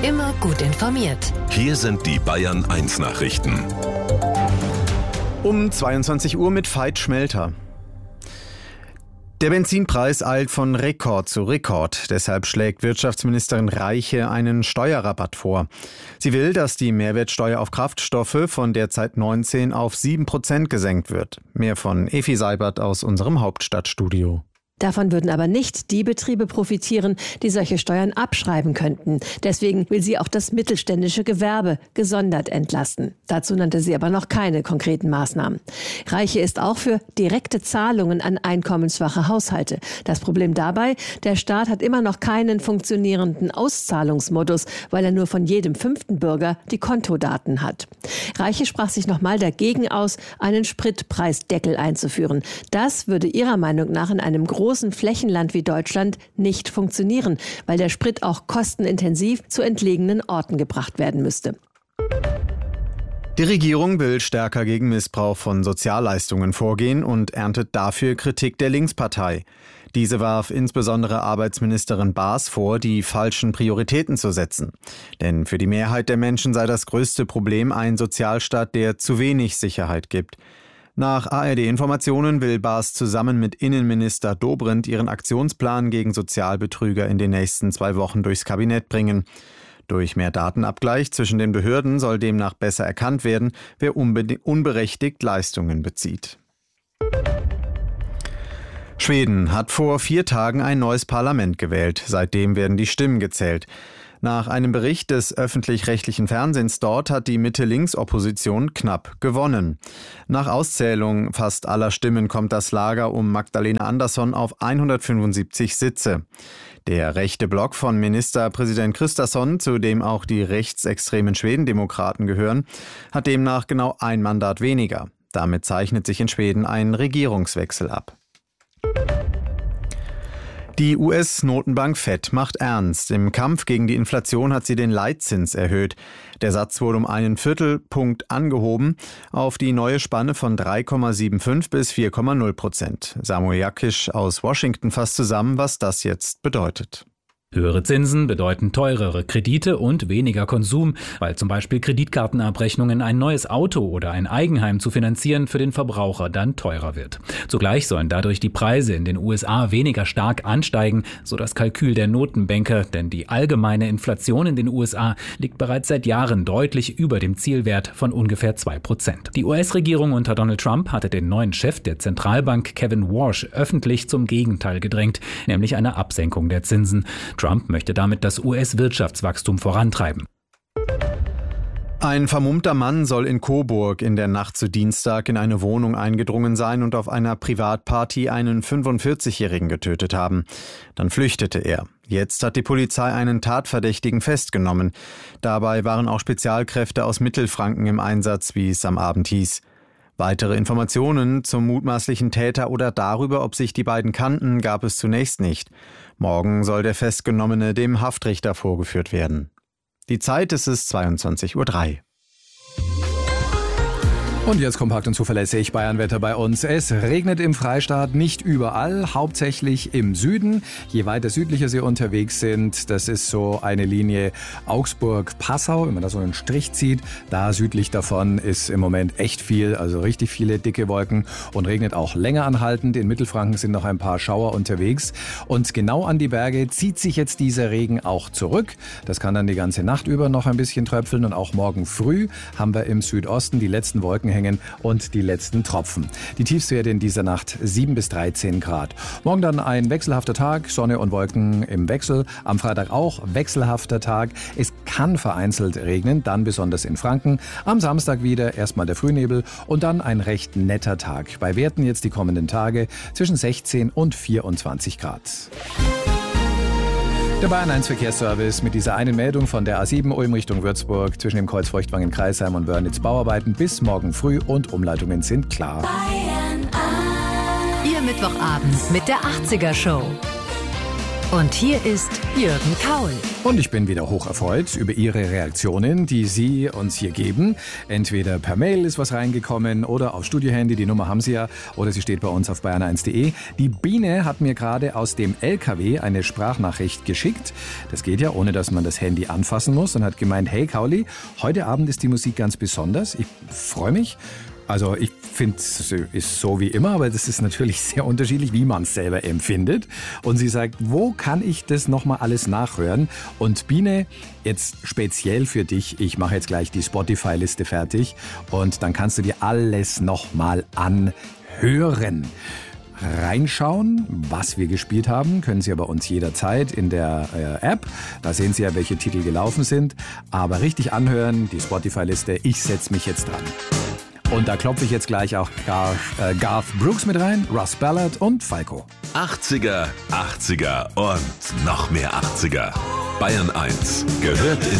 Immer gut informiert. Hier sind die Bayern 1 Nachrichten. Um 22 Uhr mit Veit Schmelter. Der Benzinpreis eilt von Rekord zu Rekord. Deshalb schlägt Wirtschaftsministerin Reiche einen Steuerrabatt vor. Sie will, dass die Mehrwertsteuer auf Kraftstoffe von derzeit 19 auf 7% gesenkt wird. Mehr von Efi Seibert aus unserem Hauptstadtstudio. Davon würden aber nicht die Betriebe profitieren, die solche Steuern abschreiben könnten. Deswegen will sie auch das mittelständische Gewerbe gesondert entlasten. Dazu nannte sie aber noch keine konkreten Maßnahmen. Reiche ist auch für direkte Zahlungen an einkommensschwache Haushalte. Das Problem dabei, der Staat hat immer noch keinen funktionierenden Auszahlungsmodus, weil er nur von jedem 5. Bürger die Kontodaten hat. Reiche sprach sich nochmal dagegen aus, einen Spritpreisdeckel einzuführen. Das würde ihrer Meinung nach in einem großen Flächenland wie Deutschland nicht funktionieren, weil der Sprit auch kostenintensiv zu entlegenen Orten gebracht werden müsste. Die Regierung will stärker gegen Missbrauch von Sozialleistungen vorgehen und erntet dafür Kritik der Linkspartei. Diese warf insbesondere Arbeitsministerin Baas vor, die falschen Prioritäten zu setzen. Denn für die Mehrheit der Menschen sei das größte Problem ein Sozialstaat, der zu wenig Sicherheit gibt. Nach ARD-Informationen will Baas zusammen mit Innenminister Dobrindt ihren Aktionsplan gegen Sozialbetrüger in den nächsten 2 Wochen durchs Kabinett bringen. Durch mehr Datenabgleich zwischen den Behörden soll demnach besser erkannt werden, wer unberechtigt Leistungen bezieht. Schweden hat vor 4 Tagen ein neues Parlament gewählt. Seitdem werden die Stimmen gezählt. Nach einem Bericht des öffentlich-rechtlichen Fernsehens dort hat die Mitte-Links-Opposition knapp gewonnen. Nach Auszählung fast aller Stimmen kommt das Lager um Magdalena Andersson auf 175 Sitze. Der rechte Block von Ministerpräsident Kristersson, zu dem auch die rechtsextremen Schwedendemokraten gehören, hat demnach genau ein Mandat weniger. Damit zeichnet sich in Schweden ein Regierungswechsel ab. Die US-Notenbank Fed macht ernst. Im Kampf gegen die Inflation hat sie den Leitzins erhöht. Der Satz wurde um einen Viertelpunkt angehoben auf die neue Spanne von 3,75 bis 4,0%. Samuel Jakisch aus Washington fasst zusammen, was das jetzt bedeutet. Höhere Zinsen bedeuten teurere Kredite und weniger Konsum, weil zum Beispiel Kreditkartenabrechnungen, ein neues Auto oder ein Eigenheim zu finanzieren für den Verbraucher dann teurer wird. Zugleich sollen dadurch die Preise in den USA weniger stark ansteigen, so das Kalkül der Notenbanker, denn die allgemeine Inflation in den USA liegt bereits seit Jahren deutlich über dem Zielwert von ungefähr 2%. Die US-Regierung unter Donald Trump hatte den neuen Chef der Zentralbank Kevin Warsh öffentlich zum Gegenteil gedrängt, nämlich eine Absenkung der Zinsen. Trump möchte damit das US-Wirtschaftswachstum vorantreiben. Ein vermummter Mann soll in Coburg in der Nacht zu Dienstag in eine Wohnung eingedrungen sein und auf einer Privatparty einen 45-Jährigen getötet haben. Dann flüchtete er. Jetzt hat die Polizei einen Tatverdächtigen festgenommen. Dabei waren auch Spezialkräfte aus Mittelfranken im Einsatz, wie es am Abend hieß. Weitere Informationen zum mutmaßlichen Täter oder darüber, ob sich die beiden kannten, gab es zunächst nicht. Morgen soll der Festgenommene dem Haftrichter vorgeführt werden. Die Zeit ist es 22:03 Uhr. Und jetzt kompakt und zuverlässig Bayernwetter bei uns. Es regnet im Freistaat nicht überall, hauptsächlich im Süden. Je weiter südlicher Sie unterwegs sind, das ist so eine Linie Augsburg-Passau, wenn man da so einen Strich zieht, da südlich davon ist im Moment echt viel, also richtig viele dicke Wolken und regnet auch länger anhaltend. In Mittelfranken sind noch ein paar Schauer unterwegs und genau an die Berge zieht sich jetzt dieser Regen auch zurück. Das kann dann die ganze Nacht über noch ein bisschen tröpfeln und auch morgen früh haben wir im Südosten die letzten Wolken hängen und die letzten Tropfen. Die Tiefstwerte in dieser Nacht 7 bis 13 Grad. Morgen dann ein wechselhafter Tag, Sonne und Wolken im Wechsel. Am Freitag auch wechselhafter Tag. Es kann vereinzelt regnen, dann besonders in Franken. Am Samstag wieder erstmal der Frühnebel und dann ein recht netter Tag. Bei Werten jetzt die kommenden Tage zwischen 16 und 24 Grad. Der Bayern 1 Verkehrsservice mit dieser einen Meldung von der A7 Ulm Richtung Würzburg zwischen dem Kreuz Feuchtwangen Kreisheim und Wörnitz Bauarbeiten bis morgen früh und Umleitungen sind klar. Bayern 1. Ihr Mittwochabend mit der 80er Show. Und hier ist Jürgen Kaul. Und ich bin wieder hocherfreut über Ihre Reaktionen, die Sie uns hier geben. Entweder per Mail ist was reingekommen oder auf Studiohandy, die Nummer haben Sie ja, oder sie steht bei uns auf bayern1.de. Die Biene hat mir gerade aus dem LKW eine Sprachnachricht geschickt. Das geht ja, ohne dass man das Handy anfassen muss, und hat gemeint, hey Kauli, heute Abend ist die Musik ganz besonders. Ich freue mich. Also ich finde, es ist so wie immer, aber das ist natürlich sehr unterschiedlich, wie man es selber empfindet. Und sie sagt, wo kann ich das nochmal alles nachhören? Und Biene, jetzt speziell für dich, ich mache jetzt gleich die Spotify-Liste fertig und dann kannst du dir alles nochmal anhören. Reinschauen, was wir gespielt haben, können Sie aber uns jederzeit in der App. Da sehen Sie ja, welche Titel gelaufen sind. Aber richtig anhören, die Spotify-Liste, ich setze mich jetzt dran. Und da klopfe ich jetzt gleich auch Garth Brooks mit rein, Russ Ballard und Falco. 80er, 80er und noch mehr 80er. Bayern 1 gehört in